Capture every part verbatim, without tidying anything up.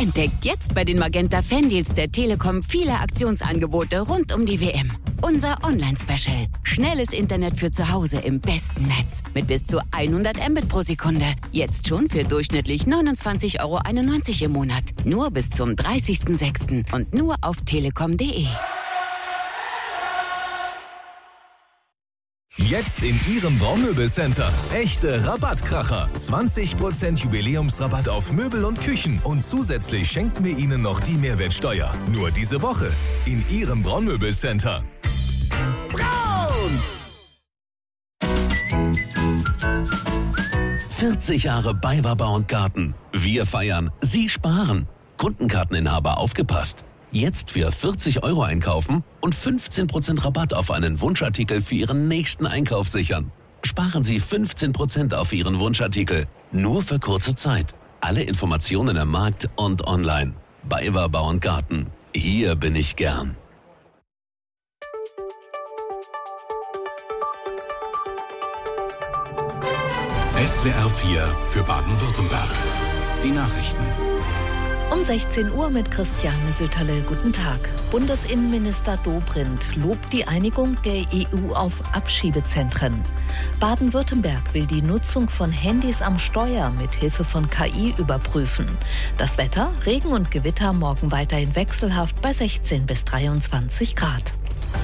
Entdeckt jetzt bei den Magenta Fandeals der Telekom viele Aktionsangebote rund um die W M. Unser Online-Special. Schnelles Internet für zu Hause im besten Netz. Mit bis zu hundert Mbit pro Sekunde. Jetzt schon für durchschnittlich neunundzwanzig Euro einundneunzig im Monat. Nur bis zum dreißigsten sechsten und nur auf telekom punkt de. Jetzt in Ihrem Braunmöbelcenter. Echte Rabattkracher. zwanzig Prozent Jubiläumsrabatt auf Möbel und Küchen. Und zusätzlich schenken wir Ihnen noch die Mehrwertsteuer. Nur diese Woche in Ihrem Braunmöbelcenter. Braun! vierzig Jahre BayWa Bau und Garten. Wir feiern, Sie sparen. Kundenkarteninhaber aufgepasst. Jetzt für vierzig Euro einkaufen und fünfzehn Prozent Rabatt auf einen Wunschartikel für Ihren nächsten Einkauf sichern. Sparen Sie fünfzehn Prozent auf Ihren Wunschartikel. Nur für kurze Zeit. Alle Informationen im Markt und online. BayWa Bau und Garten. Hier bin ich gern. S W R vier für Baden-Württemberg. Die Nachrichten. Um sechzehn Uhr mit Christiane Söterle. Guten Tag. Bundesinnenminister Dobrindt lobt die Einigung der E U auf Abschiebezentren. Baden-Württemberg will die Nutzung von Handys am Steuer mit Hilfe von K I überprüfen. Das Wetter, Regen und Gewitter morgen weiterhin wechselhaft bei sechzehn bis dreiundzwanzig Grad.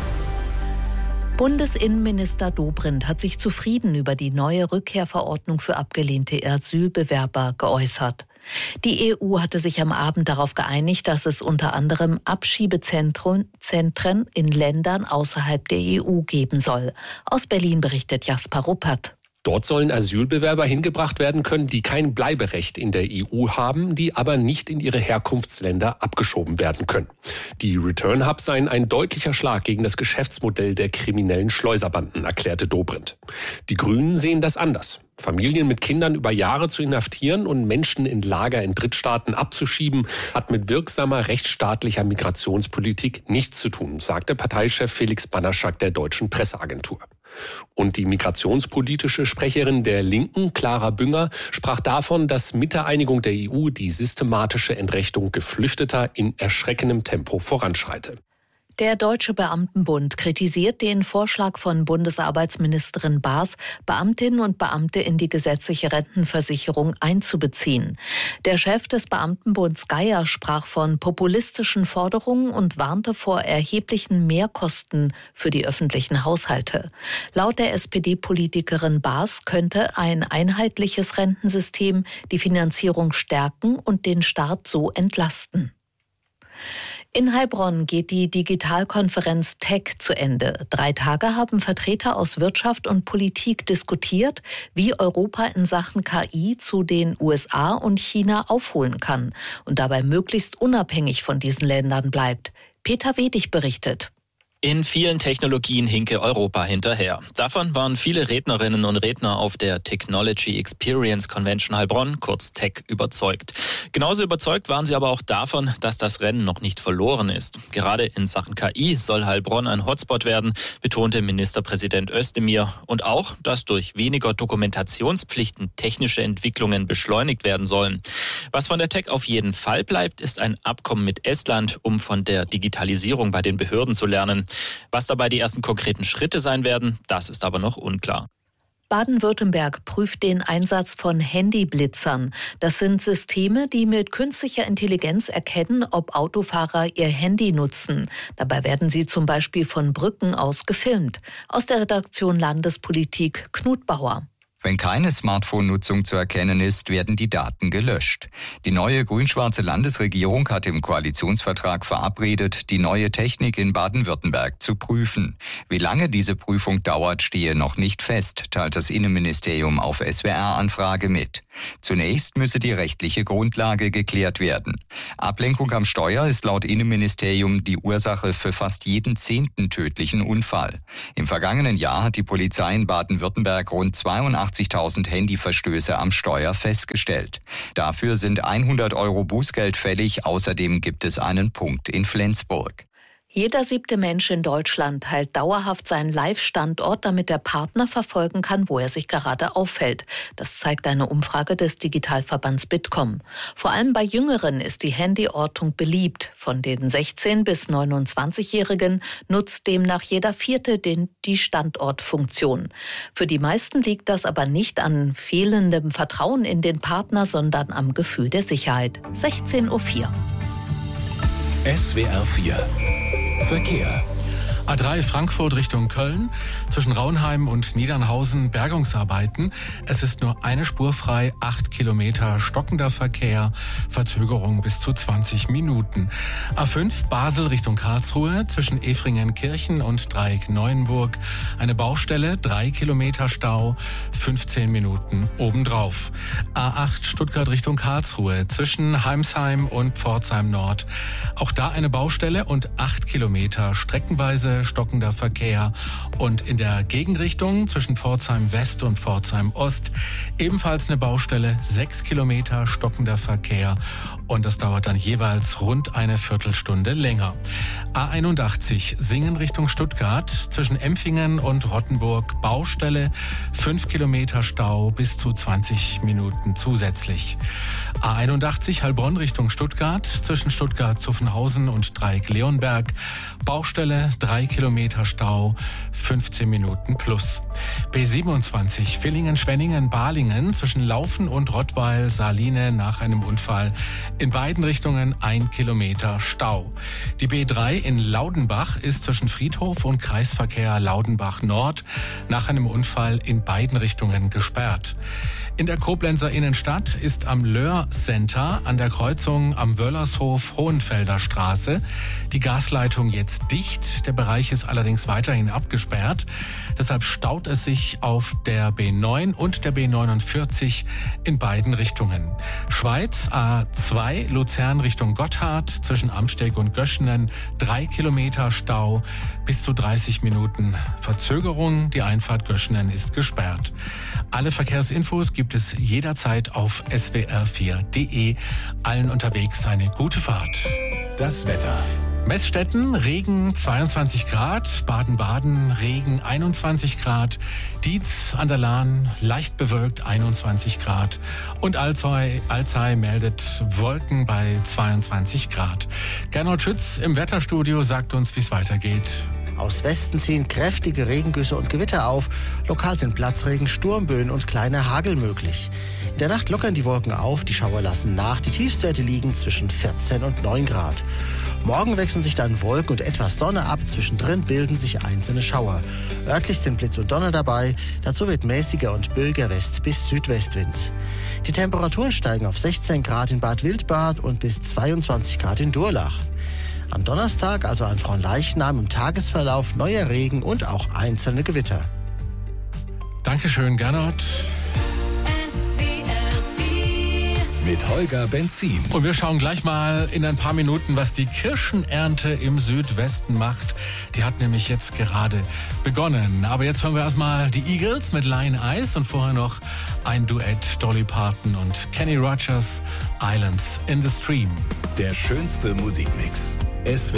Bundesinnenminister Dobrindt hat sich zufrieden über die neue Rückkehrverordnung für abgelehnte Asylbewerber geäußert. Die E U hatte sich am Abend darauf geeinigt, dass es unter anderem Abschiebezentren Zentren in Ländern außerhalb der E U geben soll. Aus Berlin berichtet Jasper Ruppert. Dort sollen Asylbewerber hingebracht werden können, die kein Bleiberecht in der E U haben, die aber nicht in ihre Herkunftsländer abgeschoben werden können. Die Return Hubs seien ein deutlicher Schlag gegen das Geschäftsmodell der kriminellen Schleuserbanden, erklärte Dobrindt. Die Grünen sehen das anders. Familien mit Kindern über Jahre zu inhaftieren und Menschen in Lager in Drittstaaten abzuschieben, hat mit wirksamer rechtsstaatlicher Migrationspolitik nichts zu tun, sagte Parteichef Felix Banaschak der Deutschen Presseagentur. Und die migrationspolitische Sprecherin der Linken, Clara Bünger, sprach davon, dass mit der Einigung der E U die systematische Entrechtung Geflüchteter in erschreckendem Tempo voranschreite. Der Deutsche Beamtenbund kritisiert den Vorschlag von Bundesarbeitsministerin Baas, Beamtinnen und Beamte in die gesetzliche Rentenversicherung einzubeziehen. Der Chef des Beamtenbunds Geier sprach von populistischen Forderungen und warnte vor erheblichen Mehrkosten für die öffentlichen Haushalte. Laut der S P D-Politikerin Baas könnte ein einheitliches Rentensystem die Finanzierung stärken und den Staat so entlasten. In Heilbronn geht die Digitalkonferenz Tech zu Ende. Drei Tage haben Vertreter aus Wirtschaft und Politik diskutiert, wie Europa in Sachen K I zu den U S A und China aufholen kann und dabei möglichst unabhängig von diesen Ländern bleibt. Peter Wedig berichtet. In vielen Technologien hinke Europa hinterher. Davon waren viele Rednerinnen und Redner auf der Technology Experience Convention Heilbronn, kurz Tech, überzeugt. Genauso überzeugt waren sie aber auch davon, dass das Rennen noch nicht verloren ist. Gerade in Sachen K I soll Heilbronn ein Hotspot werden, betonte Ministerpräsident Özdemir. Und auch, dass durch weniger Dokumentationspflichten technische Entwicklungen beschleunigt werden sollen. Was von der Tech auf jeden Fall bleibt, ist ein Abkommen mit Estland, um von der Digitalisierung bei den Behörden zu lernen. Was dabei die ersten konkreten Schritte sein werden, das ist aber noch unklar. Baden-Württemberg prüft den Einsatz von Handyblitzern. Das sind Systeme, die mit künstlicher Intelligenz erkennen, ob Autofahrer ihr Handy nutzen. Dabei werden sie zum Beispiel von Brücken aus gefilmt. Aus der Redaktion Landespolitik Knut Bauer. Wenn keine Smartphone-Nutzung zu erkennen ist, werden die Daten gelöscht. Die neue grün-schwarze Landesregierung hat im Koalitionsvertrag verabredet, die neue Technik in Baden-Württemberg zu prüfen. Wie lange diese Prüfung dauert, stehe noch nicht fest, teilt das Innenministerium auf S W R-Anfrage mit. Zunächst müsse die rechtliche Grundlage geklärt werden. Ablenkung am Steuer ist laut Innenministerium die Ursache für fast jeden zehnten tödlichen Unfall. Im vergangenen Jahr hat die Polizei in Baden-Württemberg rund zweiundachtzigtausend Handyverstöße am Steuer festgestellt. Dafür sind hundert Euro Bußgeld fällig, außerdem gibt es einen Punkt in Flensburg. Jeder siebte Mensch in Deutschland teilt dauerhaft seinen Live-Standort, damit der Partner verfolgen kann, wo er sich gerade aufhält. Das zeigt eine Umfrage des Digitalverbands Bitkom. Vor allem bei Jüngeren ist die Handyortung beliebt. Von den sechzehn- bis neunundzwanzigjährigen nutzt demnach jeder Vierte den, die Standortfunktion. Für die meisten liegt das aber nicht an fehlendem Vertrauen in den Partner, sondern am Gefühl der Sicherheit. sechzehn Uhr vier. S W R vier Verkehr. A drei Frankfurt Richtung Köln, zwischen Raunheim und Niedernhausen Bergungsarbeiten. Es ist nur eine Spur frei, acht Kilometer stockender Verkehr, Verzögerung bis zu zwanzig Minuten. A fünf Basel Richtung Karlsruhe, zwischen Efringen-Kirchen und Dreieck-Neuenburg. Eine Baustelle, drei Kilometer Stau, fünfzehn Minuten obendrauf. A acht Stuttgart Richtung Karlsruhe, zwischen Heimsheim und Pforzheim Nord. Auch da eine Baustelle und acht Kilometer streckenweise stockender Verkehr, und in der Gegenrichtung zwischen Pforzheim West und Pforzheim Ost ebenfalls eine Baustelle, sechs Kilometer stockender Verkehr, und das dauert dann jeweils rund eine Viertelstunde länger. A einundachtzig Singen Richtung Stuttgart, zwischen Empfingen und Rottenburg Baustelle, fünf Kilometer Stau, bis zu zwanzig Minuten zusätzlich. A einundachtzig Heilbronn Richtung Stuttgart, zwischen Stuttgart-Zuffenhausen und Dreieck-Leonberg Baustelle, drei Kilometer Stau, fünfzehn Minuten plus. B siebenundzwanzig Villingen-Schwenningen-Balingen, zwischen Laufen und Rottweil-Saline nach einem Unfall, in beiden Richtungen ein Kilometer Stau. Die B drei in Laudenbach ist zwischen Friedhof und Kreisverkehr Laudenbach Nord nach einem Unfall in beiden Richtungen gesperrt. In der Koblenzer Innenstadt ist am Löhr Center an der Kreuzung am Wöllershof Hohenfelder Straße die Gasleitung jetzt dicht. Der Bereich ist allerdings weiterhin abgesperrt. Deshalb staut es sich auf der B neun und der B neunundvierzig in beiden Richtungen. Schweiz A zwei Luzern Richtung Gotthard, zwischen Amsteg und Göschenen drei Kilometer Stau, bis zu dreißig Minuten Verzögerung. Die Einfahrt Göschenen ist gesperrt. Alle Verkehrsinfos gibt es jederzeit auf S W R vier Punkt de. Allen unterwegs eine gute Fahrt. Das Wetter. Meßstetten, Regen zweiundzwanzig Grad, Baden-Baden, Regen einundzwanzig Grad, Dietz an der Lahn, leicht bewölkt einundzwanzig Grad und Alzey, Alzey meldet Wolken bei zweiundzwanzig Grad. Gernot Schütz im Wetterstudio sagt uns, wie es weitergeht. Aus Westen ziehen kräftige Regengüsse und Gewitter auf. Lokal sind Platzregen, Sturmböen und kleine Hagel möglich. In der Nacht lockern die Wolken auf, die Schauer lassen nach. Die Tiefstwerte liegen zwischen vierzehn und neun Grad. Morgen wechseln sich dann Wolken und etwas Sonne ab. Zwischendrin bilden sich einzelne Schauer. Örtlich sind Blitz und Donner dabei. Dazu wird mäßiger und böiger West- bis Südwestwind. Die Temperaturen steigen auf sechzehn Grad in Bad Wildbad und bis zweiundzwanzig Grad in Durlach. Am Donnerstag, also an Fronleichnam, im Tagesverlauf neuer Regen und auch einzelne Gewitter. Dankeschön, Gernot. Mit Holger Benzin. Und wir schauen gleich mal in ein paar Minuten, was die Kirschenernte im Südwesten macht. Die hat nämlich jetzt gerade begonnen. Aber jetzt hören wir erstmal die Eagles mit Lion Eyes und vorher noch ein Duett Dolly Parton und Kenny Rogers, Islands in the Stream. Der schönste Musikmix. S W